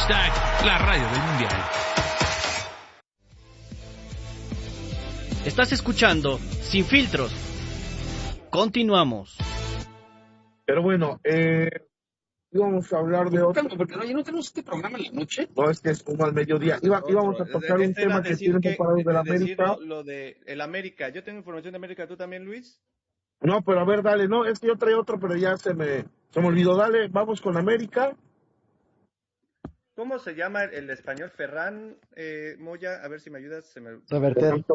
La radio del mundial. Estás escuchando Sin Filtros. Continuamos. Pero bueno, íbamos a hablar de otro. Porque no tenemos este programa en la noche. No, es que es como al mediodía. Íbamos a tocar un tema que tiene preparado de la América. Lo de el América. Yo tengo información de América. ¿Tú también, Luis? No, pero a ver, dale. No, es que yo traía otro, pero ya se me olvidó. Dale, vamos con América. ¿Cómo se llama el español? Ferran Moya, a ver si me ayudas. Reverter.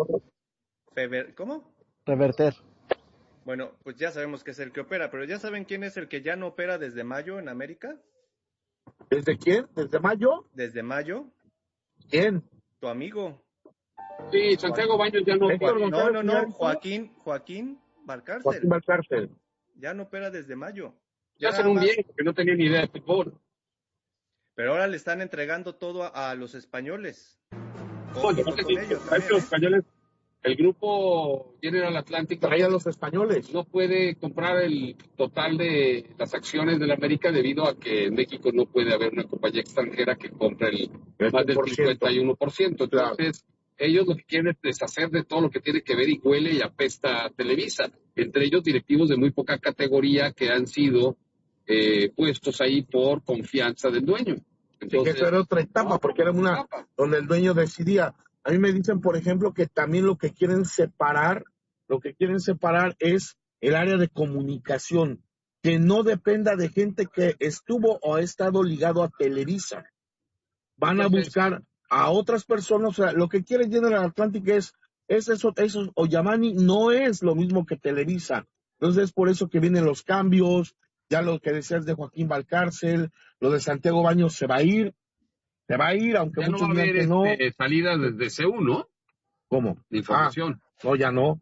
¿Cómo? Reverter. Bueno, pues ya sabemos que es el que opera, pero ¿ya saben quién es el que ya no opera desde mayo en América? ¿Desde quién? ¿Desde mayo? Desde mayo. ¿Quién? Tu amigo. Sí, Santiago Baños ya no. No, Joaquín Valcárcel. Joaquín Valcárcel. Ya no opera desde mayo. Ya hacen un viejo que no tenía ni idea de fútbol. Pero ahora le están entregando todo a los españoles. Los españoles, el grupo General Atlantic trae a los españoles. No puede comprar el total de las acciones de la América debido a que en México no puede haber una compañía extranjera que compre más del 51%. Entonces, ellos lo que quieren es deshacer de todo lo que tiene que ver y huele y apesta a Televisa. Entre ellos directivos de muy poca categoría que han sido puestos ahí por confianza del dueño. Entonces, sí, que eso era otra etapa, porque era una donde el dueño decidía. A mí me dicen, por ejemplo, que también lo que quieren separar es el área de comunicación, que no dependa de gente que estuvo o ha estado ligado a Televisa. Van a buscar a otras personas. O sea, lo que quiere General Atlantic es eso, o Yamani no es lo mismo que Televisa. Entonces es por eso que vienen los cambios. Ya lo que decías de Joaquín Valcárcel, lo de Santiago Baños se va a ir, aunque ya muchos no va a haber no. Salida desde CU, ¿no? ¿Cómo? De información. No, ya no.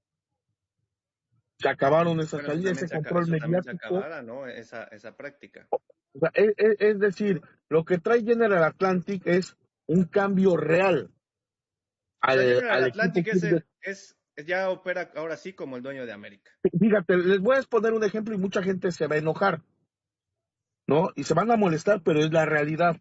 Se acabaron esas salidas, ese control mediático. Se acabara, ¿no? Esa práctica. O sea, es decir, lo que trae General Atlantic es un cambio real. General Atlantic ya opera ahora sí como el dueño de América. Fíjate, les voy a exponer un ejemplo y mucha gente se va a enojar, ¿no? Y se van a molestar, pero es la realidad.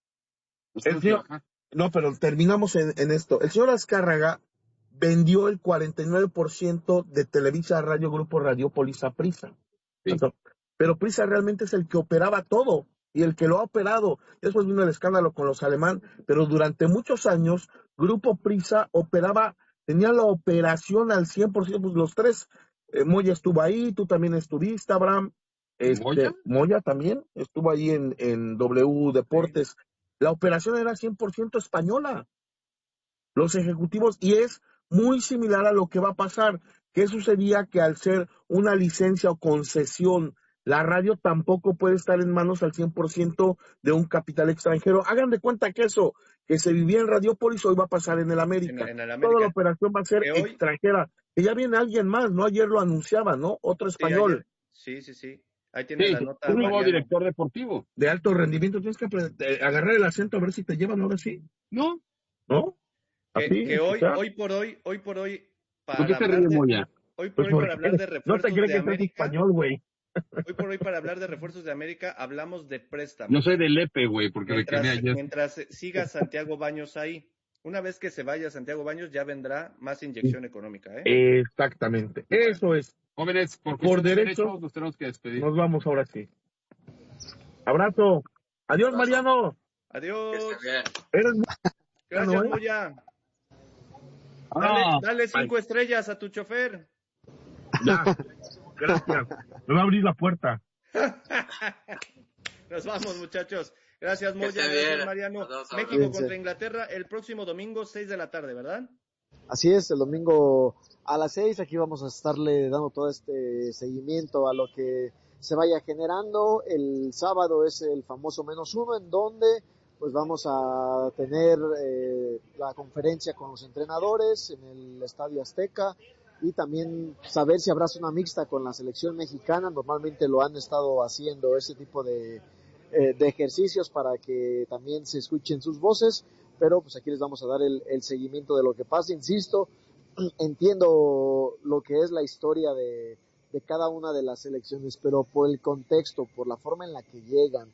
No, pero terminamos en esto. El señor Azcárraga vendió el 49% de Televisa Radio Grupo Radiópolis a Prisa. Sí. Pero Prisa realmente es el que operaba todo y el que lo ha operado. Después vino el escándalo con los alemán, pero durante muchos años Grupo Prisa tenía la operación al 100%, pues los tres. Moya estuvo ahí, tú también estuviste, Abraham. Moya también estuvo ahí en W Deportes. Sí. La operación era 100% española. Los ejecutivos, y es muy similar a lo que va a pasar. ¿Qué sucedía? Que al ser una licencia o concesión, la radio tampoco puede estar en manos al 100% de un capital extranjero. Hagan de cuenta que eso, que se vivía en Radiópolis, hoy va a pasar en el América. En el América. Toda la operación va a ser extranjera. Y ya viene alguien más, ¿no? Ayer lo anunciaba, ¿no? Otro español. Sí. Ahí tiene la nota. Un nuevo director deportivo. De alto rendimiento. Tienes que agarrar el acento a ver si te llevan ahora sí. ¿No? Que hoy por hoy, para hablar de refuerzos no te crees de que América, es español, güey. Hoy por hoy, para hablar de refuerzos de América, hablamos de préstamos. Yo soy del EPE, güey, porque me quedé ayer. Mientras siga Santiago Baños ahí. Una vez que se vaya Santiago Baños, ya vendrá más inyección económica, ¿eh? Exactamente. Bueno, eso es. Jóvenes, por derecho nos tenemos que despedir. Nos vamos ahora sí. Abrazo. Adiós, Mariano. Adiós. Gracias, Moya. Dale 5 estrellas a tu chofer. Ya. Gracias. Me va a abrir la puerta. Nos vamos, muchachos. Gracias, Moya. Gracias, Mariano. México contra Inglaterra el próximo domingo, 6 de la tarde, ¿verdad? Así es, el domingo a las 6. Aquí vamos a estarle dando todo este seguimiento a lo que se vaya generando. El sábado es el famoso -1, en donde pues vamos a tener la conferencia con los entrenadores en el Estadio Azteca y también saber si habrá zona mixta con la selección mexicana. Normalmente lo han estado haciendo ese tipo de ejercicios para que también se escuchen sus voces, pero pues aquí les vamos a dar el seguimiento de lo que pasa. Insisto, entiendo lo que es la historia de cada una de las selecciones, pero por el contexto, por la forma en la que llegan,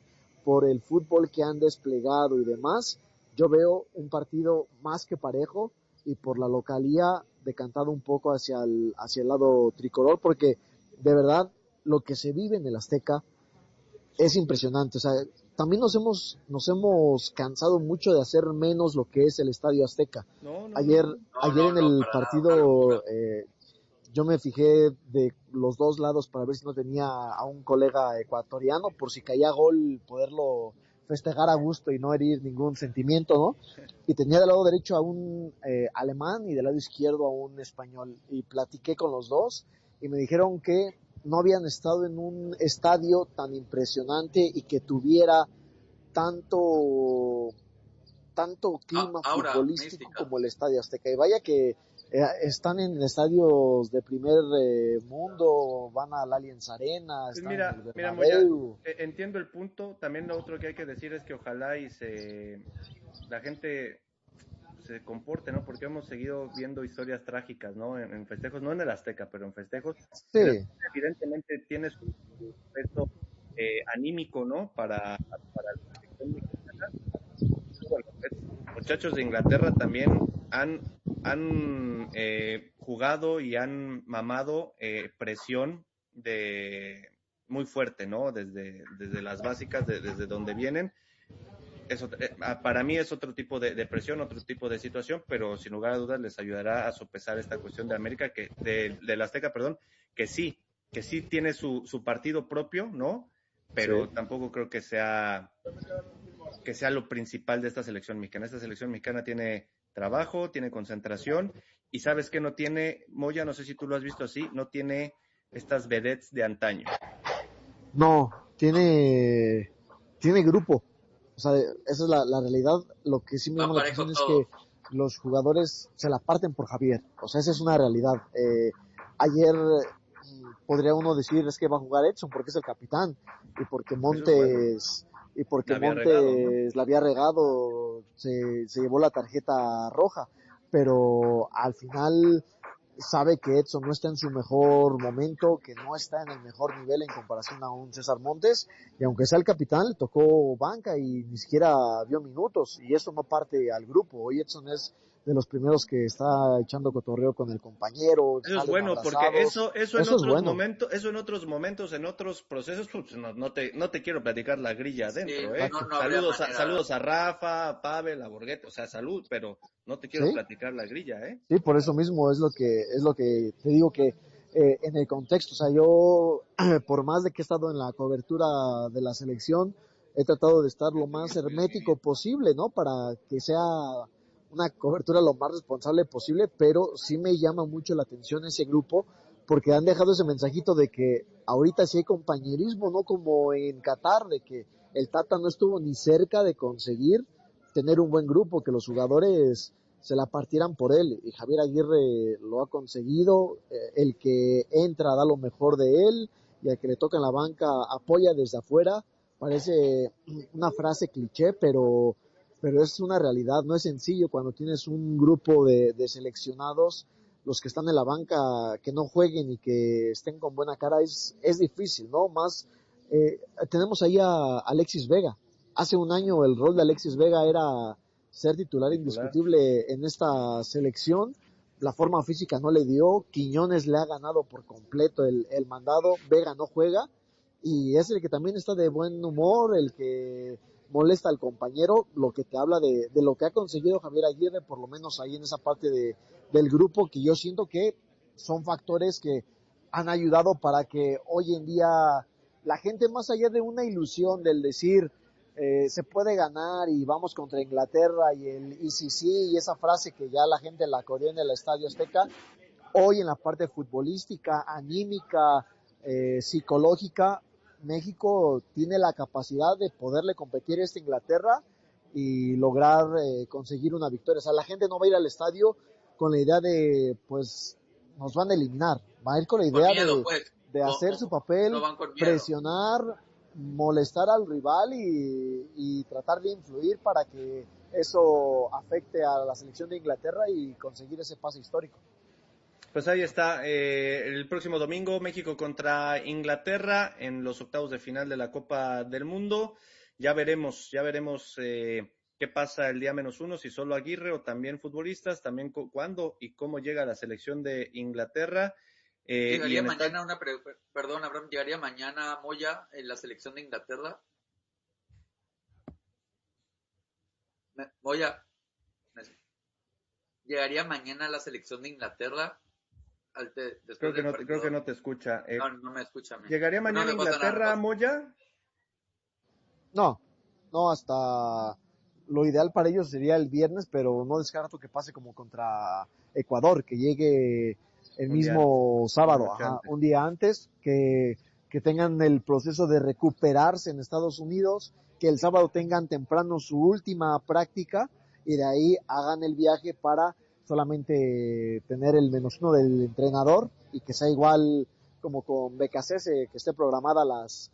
por el fútbol que han desplegado y demás, yo veo un partido más que parejo, y por la localía decantado un poco hacia el lado tricolor, porque de verdad lo que se vive en el Azteca es impresionante. O sea, también nos hemos cansado mucho de hacer menos lo que es el Estadio Azteca. Ayer en el partido yo me fijé de los dos lados para ver si no tenía a un colega ecuatoriano, por si caía gol poderlo festejar a gusto y no herir ningún sentimiento, ¿no? Y tenía del lado derecho a un alemán y del lado izquierdo a un español, y platiqué con los dos y me dijeron que no habían estado en un estadio tan impresionante y que tuviera tanto clima futbolístico como el Estadio Azteca. Y vaya que están en estadios de primer mundo, van al Allianz Arena, están en el Bernabéu. Entiendo el punto. También lo otro que hay que decir es que ojalá la gente se comporte, ¿no? Porque hemos seguido viendo historias trágicas, ¿no? En festejos, no en el Azteca, pero en festejos. Sí. Evidentemente tiene su peso anímico, ¿no? Para la selección mexicana. Bueno, los muchachos de Inglaterra también han jugado y han mamado presión muy fuerte, ¿no? Desde las básicas, desde donde vienen. Para mí es otro tipo de presión, otro tipo de situación, pero sin lugar a dudas les ayudará a sopesar esta cuestión de América, del Azteca, perdón, que sí tiene su partido propio, ¿no? Pero tampoco creo que sea lo principal de esta selección mexicana. Esta selección mexicana tiene trabajo, tiene concentración, y ¿sabes qué no tiene, Moya? No sé si tú lo has visto así, no tiene estas vedettes de antaño. No, tiene grupo. O sea, esa es la realidad. Lo que sí me llama la atención es que los jugadores se la parten por Javier. O sea, esa es una realidad. Ayer podría uno decir es que va a jugar Edson porque es el capitán y porque Montes la había regado, se llevó la tarjeta roja, pero al final sabe que Edson no está en su mejor momento, que no está en el mejor nivel en comparación a un César Montes, y aunque sea el capitán, le tocó banca y ni siquiera vio minutos, y eso no parte al grupo. Hoy Edson es de los primeros que está echando cotorreo con el compañero. Eso es bueno, porque eso en otros momentos, en otros procesos, pues no te quiero platicar la grilla adentro, saludos a Rafa, a Pavel, a Borghetti, o sea, salud, pero no te quiero platicar la grilla, Sí, por eso mismo es lo que te digo, que en el contexto, o sea, yo por más de que he estado en la cobertura de la selección, he tratado de estar lo más hermético posible, ¿no? Para que sea una cobertura lo más responsable posible, pero sí me llama mucho la atención ese grupo, porque han dejado ese mensajito de que ahorita sí hay compañerismo, no como en Qatar, de que el Tata no estuvo ni cerca de conseguir tener un buen grupo, que los jugadores se la partieran por él, y Javier Aguirre lo ha conseguido. El que entra da lo mejor de él, y al que le toca en la banca apoya desde afuera. Parece una frase cliché, pero es una realidad. No es sencillo cuando tienes un grupo de seleccionados, los que están en la banca, que no jueguen y que estén con buena cara, es difícil, ¿no? Más, tenemos ahí a Alexis Vega. Hace un año el rol de Alexis Vega era ser titular indiscutible en esta selección. La forma física no le dio, Quiñones le ha ganado por completo el mandado, Vega no juega, y es el que también está de buen humor, el que molesta al compañero, lo que te habla de lo que ha conseguido Javier Aguirre, por lo menos ahí en esa parte del grupo, que yo siento que son factores que han ayudado para que hoy en día la gente, más allá de una ilusión del decir se puede ganar y vamos contra Inglaterra y sí, y esa frase que ya la gente la corrió en el Estadio Azteca, hoy en la parte futbolística, anímica, psicológica, México tiene la capacidad de poderle competir a esta Inglaterra y lograr conseguir una victoria. O sea, la gente no va a ir al estadio con la idea de, pues, nos van a eliminar. Va a ir con la idea de hacer su papel, presionar, molestar al rival y tratar de influir para que eso afecte a la selección de Inglaterra y conseguir ese pase histórico. Pues ahí está, el próximo domingo México contra Inglaterra en los octavos de final de la Copa del Mundo. ya veremos qué pasa el día -1, si solo Aguirre o también futbolistas, también cuándo y cómo llega la selección de Inglaterra. Llegaría mañana perdón, Abraham, llegaría mañana Moya en la selección de Inglaterra. Moya, llegaría mañana la selección de Inglaterra. Creo que no te escucha. No me escucha. ¿Llegaría mañana Inglaterra, Moya? No, hasta lo ideal para ellos sería el viernes, pero no descarto que pase como contra Ecuador, que llegue el mismo sábado, un día antes, que tengan el proceso de recuperarse en Estados Unidos, que el sábado tengan temprano su última práctica y de ahí hagan el viaje para solamente tener el -1 del entrenador y que sea igual como con BKC, que esté programada a las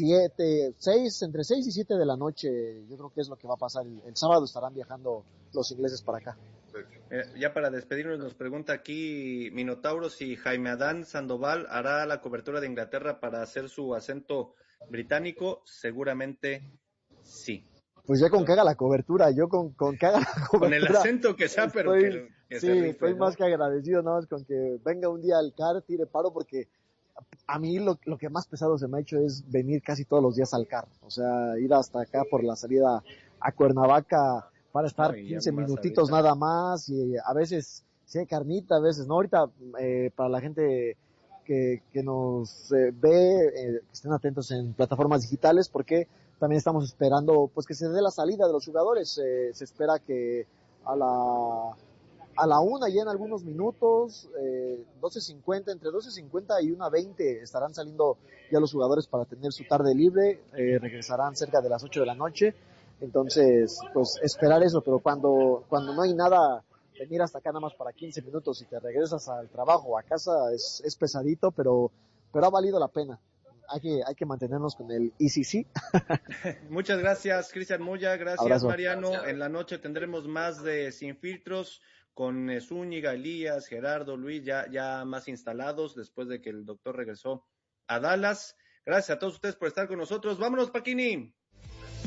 entre 6 y 7 de la noche. Yo creo que es lo que va a pasar. El sábado estarán viajando los ingleses para acá. Ya para despedirnos, nos pregunta aquí Minotauro si Jaime Adán Sandoval hará la cobertura de Inglaterra para hacer su acento británico. Seguramente sí. Pues ya con que haga la cobertura, yo con que haga la cobertura. Con el acento que sea, pero que sí, estoy más que agradecido, nada más con que venga un día al CAR, tire paro, porque a mí lo que más pesado se me ha hecho es venir casi todos los días al CAR. O sea, ir hasta acá por la salida a Cuernavaca para estar 15 minutitos ahorita. Nada más, y a veces sí hay carnita, a veces no. Ahorita, para la gente que nos ve, que estén atentos en plataformas digitales, porque también estamos esperando pues que se dé la salida de los jugadores. Se espera que a la 1 ya en algunos minutos, 12:50, entre 12:50 y 1:20 estarán saliendo ya los jugadores para tener su tarde libre, regresarán cerca de las 8 de la noche. Entonces, pues esperar eso, pero cuando no hay nada, venir hasta acá nada más para 15 minutos y te regresas al trabajo o a casa es pesadito, pero ha valido la pena. Hay que mantenernos con el ECC. Muchas gracias, Cristian Moya. Gracias, abrazo. Mariano. Gracias. En la noche tendremos más de Sin Filtros con Zúñiga, Elías, Gerardo, Luis, ya más instalados después de que el doctor regresó a Dallas. Gracias a todos ustedes por estar con nosotros. ¡Vámonos, Paquini!